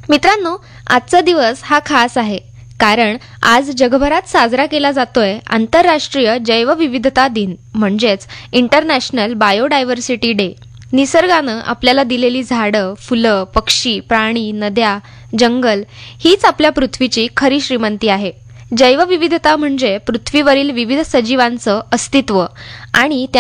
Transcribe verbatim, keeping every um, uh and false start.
मित्रांनो, आजचा दिवस हा खास आहे कारण आज जगभरात साजरा केला जातोय आंतरराष्ट्रीय जैवविविधता दिन म्हणजेच इंटरनॅशनल बायोडायव्हर्सिटी डे. निसर्गानं आपल्याला दिलेली झाडं, फुलं, पक्षी, प्राणी, नद्या, जंगल हीच आपल्या पृथ्वीची खरी श्रीमंती आहे. जैवविविधता म्हणजे पृथ्वीवरील विविध सजीवांचं अस्तित्व आणि